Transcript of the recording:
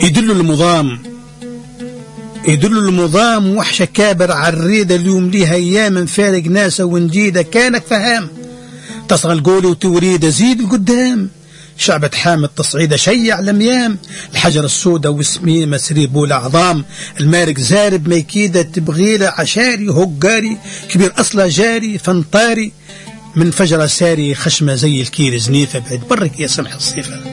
يدل المضام وحشة كابر عالريدة اليوم ليها أيام فارق ناسة ونجيدة كانك فهام تصغى القولي وتوريده زيد القدام شعبة حامد تصعيدة شيع لميام الحجر السوداء واسميه مسريب والأعظام المارق زارب ميكيدة تبغيله عشاري هقاري كبير أصلا جاري فنطاري من فجر ساري خشمة زي الكير زنيفة بعد برك يا سمح الصيفة